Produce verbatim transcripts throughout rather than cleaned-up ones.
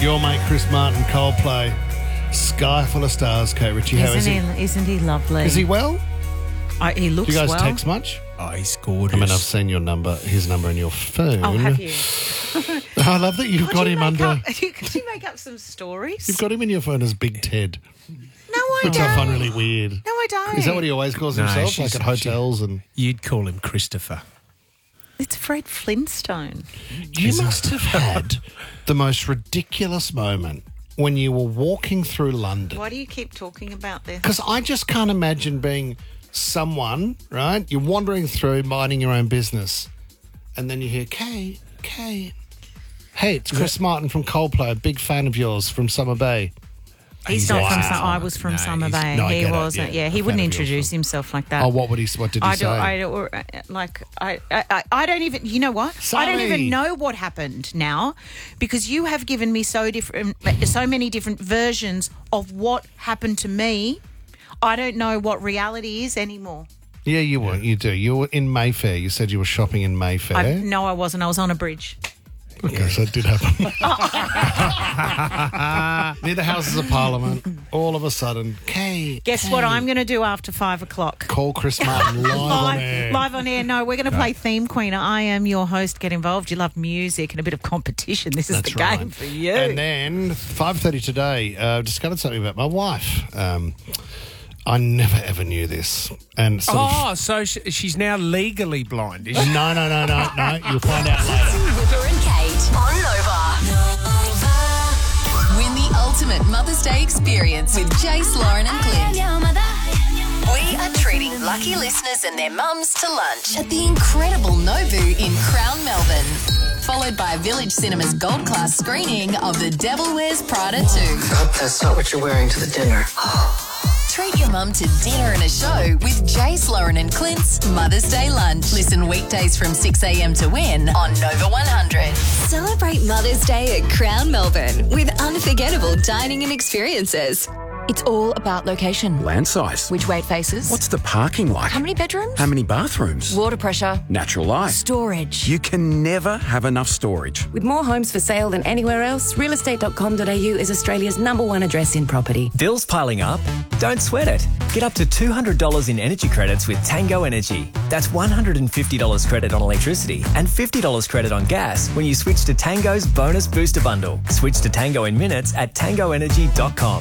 Your mate Chris Martin, Coldplay, Sky Full of Stars. Kate Ritchie, how is he? Isn't he, isn't he lovely? Is he well? I, he looks Do you guys well. text much? Oh, he's gorgeous. I mean, I've seen your number, his number in your phone. Oh, have you? Oh, I love that you've Could got you him make under. Up, could you make up some stories? You've got him in your phone as Big Ted. No, I Which don't. I find really weird. No, I don't. Is that what he always calls No, himself? she's- Like at hotels and. You'd call him Christopher. It's Fred Flintstone. You must have had the most ridiculous moment when you were walking through London. Why do you keep talking about this? Because I just can't imagine being someone, right? You're wandering through, minding your own business, and then you hear, Kay, Kay. Hey, it's Chris Martin from Coldplay, a big fan of yours from Summer Bay. He's He's not actually from. from Sum- I Summer- was from no, Summer he's- Bay. No, I he get it, wasn't. yeah. Yeah, he A wouldn't fan of yours introduce from- himself like that. Oh, what would he? What did he I say? don't, I don't, like, I, I, I don't even, you know what? I don't Sorry. even know what happened now because you have given me so different, so many different versions of what happened to me. I don't know what reality is anymore. Yeah, you were. You do. You were in Mayfair. You said you were shopping in Mayfair. I, no, I wasn't. I was on a bridge. Okay, so it did happen. Near the Houses of Parliament, all of a sudden, Kay. Guess Kay. what I'm going to do after five o'clock? Call Chris Martin live on Live, air. live on air. No, we're going to play Theme Queen. I am your host. Get involved. You love music and a bit of competition. This is That's the right. game for you. And then five thirty today, uh, discovered something about my wife. Um, I never ever knew this, and sort of, Oh, so sh- she's now legally blind, is she? no, no, no, no, no. You'll find out later. Whipper and Kate on Nova. Win the ultimate Mother's Day experience with Jace, Lauren and Clint. We are treating lucky listeners and their mums to lunch at the incredible Nobu in Crown, Melbourne. Followed by Village Cinema's gold class screening of The Devil Wears Prada two. Hope that's not what you're wearing to the dinner. Treat your mum to dinner and a show with Jace, Lauren and Clint's Mother's Day Lunch. Listen weekdays from six a.m. to win on Nova one hundred. Celebrate Mother's Day at Crown Melbourne with unforgettable dining and experiences. It's all about location. Land size. Which way it faces. What's the parking like? How many bedrooms? How many bathrooms? Water pressure. Natural light. Storage. You can never have enough storage. With more homes for sale than anywhere else, real estate dot com dot a u is Australia's number one address in property. Bills piling up? Don't sweat it. Get up to two hundred dollars in energy credits with Tango Energy. That's one hundred fifty dollars credit on electricity and fifty dollars credit on gas when you switch to Tango's Bonus Booster Bundle. Switch to Tango in minutes at tango energy dot com.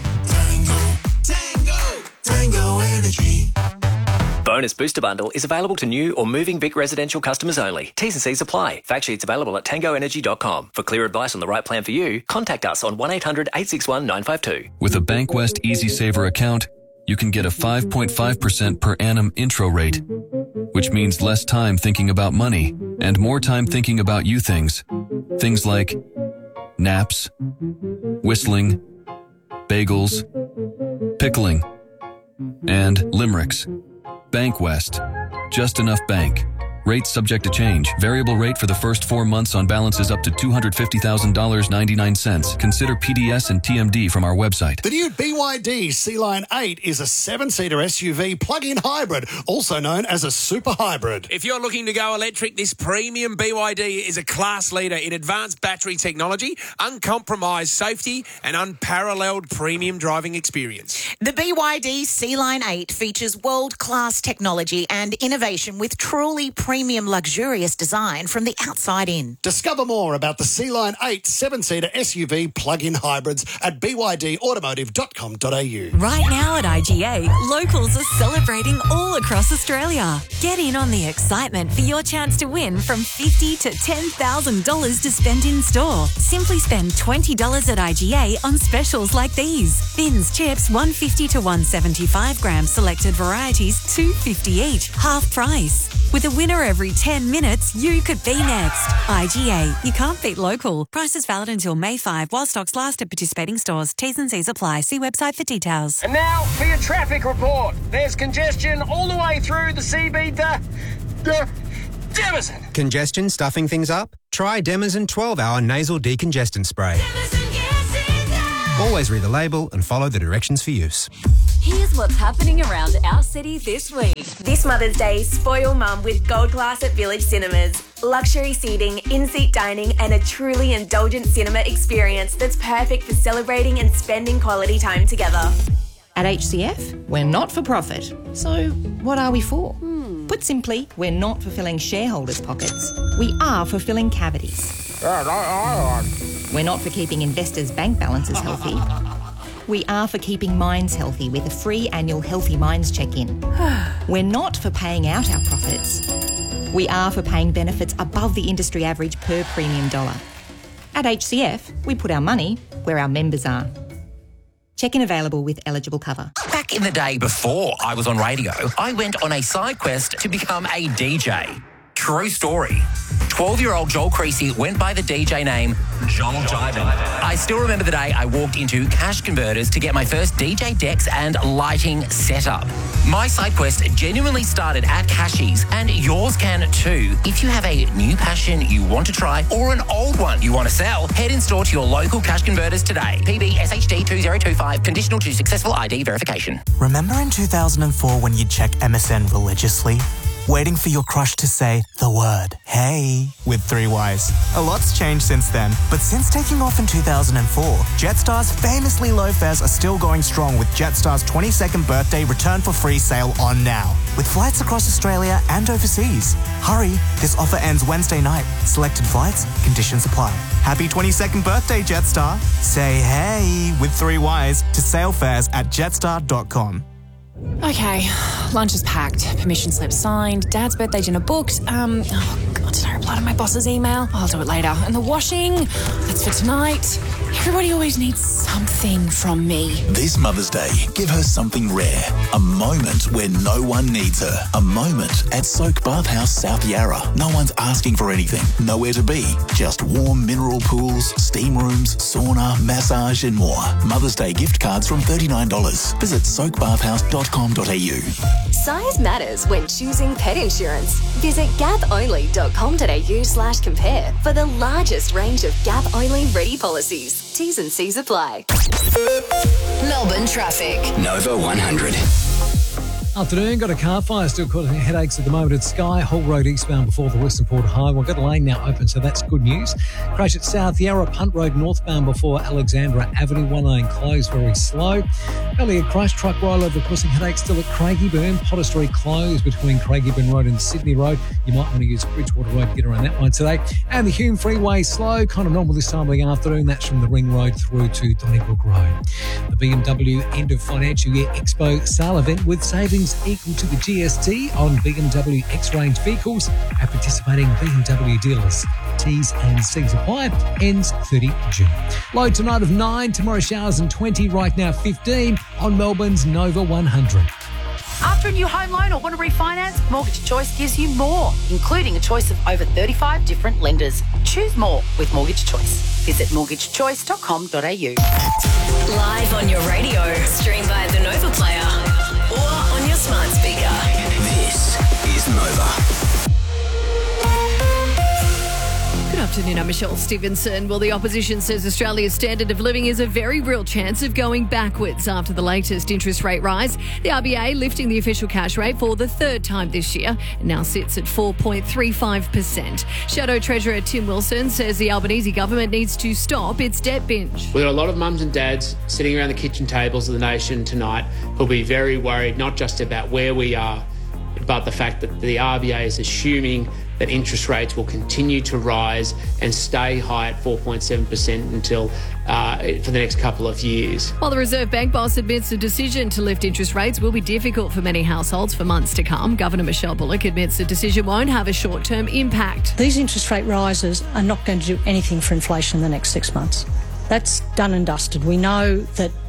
Tango Energy. Bonus Booster Bundle is available to new or moving Vic residential customers only. T's and C's apply. Fact sheets available at tango energy dot com. For clear advice on the right plan for you, contact us on one eight hundred eight six one nine five two. With a Bankwest Easy Saver account, you can get a five point five percent per annum intro rate, which means less time thinking about money and more time thinking about you things. Things like naps, whistling, bagels, pickling, and limericks. Bankwest. Just enough bank. Rates subject to change. Variable rate for the first four months on balances up to two hundred fifty thousand dollars and ninety-nine cents. Consider P D S and T M D from our website. The new B Y D Sea-Line eight is a seven-seater S U V plug-in hybrid, also known as a super hybrid. If you're looking to go electric, this premium B Y D is a class leader in advanced battery technology, uncompromised safety, and unparalleled premium driving experience. The B Y D Sea-Line eight features world-class technology and innovation with truly premium luxurious design from the outside in. Discover more about the Sea-Line eight seven-seater S U V plug-in hybrids at b y d automotive dot com dot a u. Right now at I G A, locals are celebrating all across Australia. Get in on the excitement for your chance to win from fifty dollars to ten thousand dollars to spend in store. Simply spend twenty dollars at I G A on specials like these. Thins chips one hundred fifty to one hundred seventy-five grams, selected varieties two dollars fifty each, half price. With a winner every ten minutes, you could be next. I G A, you can't beat local. Prices valid until May fifth while stocks last at participating stores. T's and C's apply. See website for details. And now for your traffic report. There's congestion all the way through the C B D. De- Demison. Congestion stuffing things up? Try Demison twelve hour nasal decongestant spray. Always read the label and follow the directions for use. Here's what's happening around our city this week. This Mother's Day, spoil mum with Gold Class at Village Cinemas. Luxury seating, in-seat dining and a truly indulgent cinema experience that's perfect for celebrating and spending quality time together. At H C F, we're not for profit. So what are we for? Hmm. Put simply, we're not for filling shareholders' pockets. We are for filling cavities. We're not for keeping investors' bank balances healthy. We are for keeping minds healthy with a free annual Healthy Minds check-in. We're not for paying out our profits. We are for paying benefits above the industry average per premium dollar. At H C F, we put our money where our members are. Check-in available with eligible cover. Back in the day before I was on radio, I went on a side quest to become a D J. True story. twelve-year-old Joel Creasy went by the D J name Joel Jivin. I still remember the day I walked into Cash Converters to get my first D J decks and lighting setup. My side quest genuinely started at Cashies, and yours can too. If you have a new passion you want to try or an old one you want to sell, head in store to your local Cash Converters today. P B S H D two zero two five, conditional to successful I D verification. Remember in two thousand four when you'd check M S N religiously? Waiting for your crush to say the word, hey, with three Ys. A lot's changed since then, but since taking off in two thousand four, Jetstar's famously low fares are still going strong with Jetstar's twenty-second birthday return for free sale on now. With flights across Australia and overseas. Hurry, this offer ends Wednesday night. Selected flights, conditions apply. Happy twenty-second birthday, Jetstar. Say hey with three Ys to sale fares at jetstar dot com. Okay, lunch is packed, permission slip signed, Dad's birthday dinner booked. Um, oh God, did I reply to my boss's email? I'll do it later. And the washing, that's for tonight. Everybody always needs something from me. This Mother's Day, give her something rare. A moment where no one needs her. A moment at Soak Bathhouse South Yarra. No one's asking for anything. Nowhere to be. Just warm mineral pools, steam rooms, sauna, massage and more. Mother's Day gift cards from thirty-nine dollars. Visit soak bathhouse dot com dot a u. Size matters when choosing pet insurance. Visit gap only dot com dot a u slash compare for the largest range of Gap-only ready policies. T's and C's apply. Melbourne traffic. Nova one hundred. Afternoon, got a car fire still causing headaches at the moment at Sky Hall Road eastbound before the Western Port Highway. We've got a lane now open, so that's good news. Crash at South Yarra, Punt Road northbound before Alexandra Avenue, one lane closed, very slow. Earlier crash, truck rollover causing headaches still at Craigieburn. Potter Street closed between Craigieburn Road and Sydney Road. You might want to use Bridgewater Road to get around that one today. And the Hume Freeway slow, kind of normal this time of the afternoon. That's from the Ring Road through to Donnybrook Road. The B M W end of financial year Expo sale event with savings equal to the G S T on B M W X-Range vehicles at participating B M W dealers. T's and C's apply. Ends thirtieth of June. Low tonight of nine, tomorrow showers and twenty, right now fifteen on Melbourne's Nova one hundred. After a new home loan or want to refinance, Mortgage Choice gives you more, including a choice of over thirty-five different lenders. Choose more with Mortgage Choice. Visit mortgage choice dot com dot a u. Live on your radio, stream via the Nova Player or on your smart speaker. This is Nova. Good afternoon, I'm Michelle Stevenson. Well, the opposition says Australia's standard of living is a very real chance of going backwards after the latest interest rate rise. The R B A lifting the official cash rate for the third time this year and now sits at four point three five percent. Shadow Treasurer Tim Wilson says the Albanese government needs to stop its debt binge. We've got a lot of mums and dads sitting around the kitchen tables of the nation tonight who'll be very worried, not just about where we are, but the fact that the R B A is assuming that interest rates will continue to rise and stay high at four point seven percent until uh, for the next couple of years. While the Reserve Bank boss admits the decision to lift interest rates will be difficult for many households for months to come, Governor Michelle Bullock admits the decision won't have a short-term impact. These interest rate rises are not going to do anything for inflation in the next six months. That's done and dusted. We know that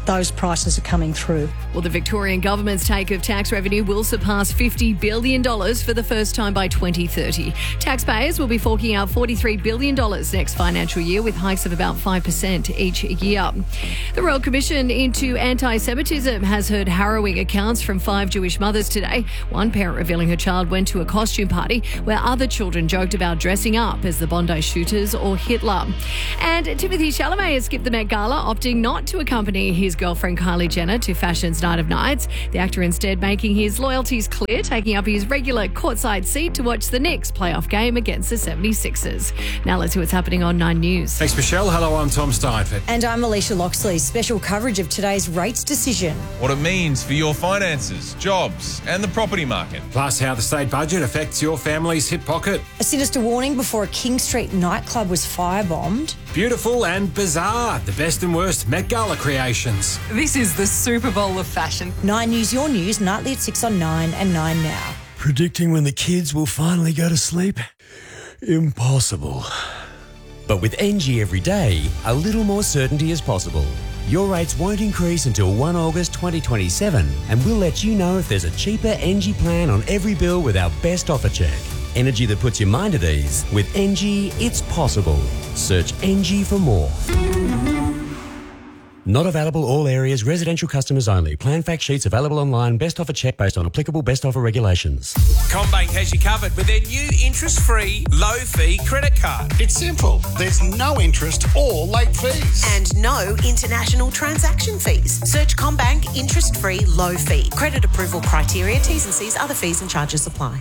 those prices are coming through. Well, the Victorian government's take of tax revenue will surpass fifty billion dollars for the first time by twenty thirty. Taxpayers will be forking out forty-three billion dollars next financial year, with hikes of about five percent each year. The Royal Commission into Anti-Semitism has heard harrowing accounts from five Jewish mothers today. One parent revealing her child went to a costume party where other children joked about dressing up as the Bondi shooters or Hitler. And Timothée Chalamet has skipped the Met Gala, opting not to accompany his girlfriend Kylie Jenner to fashion's Night of Nights. The actor instead making his loyalties clear, taking up his regular courtside seat to watch the Knicks playoff game against the seventy-sixers. Now let's see what's happening on Nine News. Thanks, Michelle. Hello, I'm Tom Steinfeld. And I'm Alicia Loxley. Special coverage of today's rates decision. What it means for your finances, jobs and the property market. Plus how the state budget affects your family's hip pocket. A sinister warning before a King Street nightclub was firebombed. Beautiful and bizarre. The best and worst Met Gala creations. This is the Super Bowl of fashion. Nine News, your news, nightly at six on Nine and Nine Now. Predicting when the kids will finally go to sleep? Impossible. But with N G every day, a little more certainty is possible. Your rates won't increase until the first of August twenty twenty-seven, and we'll let you know if there's a cheaper N G plan on every bill with our best offer check. Energy that puts your mind at ease. With N G, it's possible. Search N G for more. Not available all areas, residential customers only. Plan fact sheets available online. Best offer check based on applicable best offer regulations. CommBank has you covered with their new interest-free, low-fee credit card. It's simple. There's no interest or late fees. And no international transaction fees. Search CommBank interest-free, low-fee. Credit approval criteria, T's and C's, other fees and charges apply.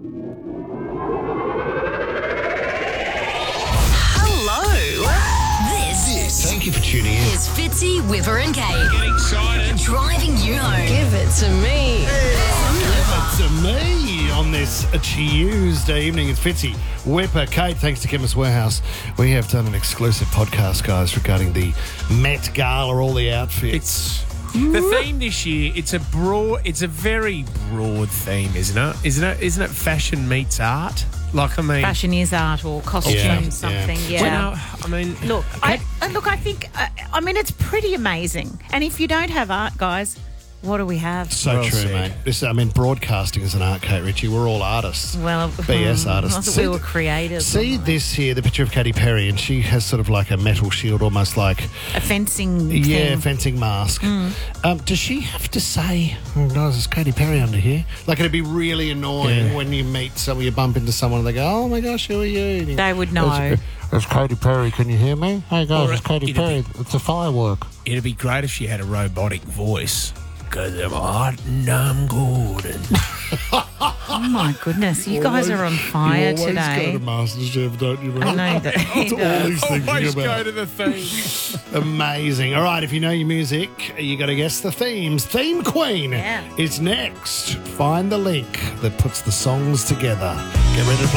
Thank you for tuning in. It's Fitzy, Whipper and Kate. Get excited. Driving you home. Give it to me. Give it to me on this Tuesday evening. It's Fitzy, Whipper, Kate. Thanks to Chemist Warehouse. We have done an exclusive podcast, guys, regarding the Met Gala, all the outfits. The theme this year, it's a broad, it's a very broad theme, isn't it? Isn't it? Isn't it fashion meets art? Like, I mean, fashion is art or costume, yeah, something. Yeah. Yeah. Well, I mean, look, I uh, look. I think. Uh, I mean, it's pretty amazing. And if you don't have art, guys, what do we have? So Well true, said. mate. This, I mean, broadcasting is an art, Kate Ritchie. We're all artists. Well, B S um, artists. I thought See- we were creators. See this here, the picture of Katy Perry, and she has sort of like a metal shield, almost like A fencing. yeah, thing. fencing mask. Mm. Um, does she have to say, "Oh, guys, there's Katy Perry under here"? Like, it'd be really annoying Yeah. when you meet someone, you bump into someone, and they go, "Oh my gosh, who are you?" And you- They would know. It's, it's Katy Perry. Can you hear me? Hey guys, Or it's Katy it'd Perry. It's a firework. it'd be great if she had a robotic voice. Because I'm hot and I'm good. And Oh my goodness, you guys are on fire you always today. go to MasterChef, don't you? I know that. That's all he's thinking always about. go to the theme. Amazing. All right, if you know your music, you got to guess the themes. Theme Queen Yeah. is next. Find the link that puts the songs together. Get ready to play.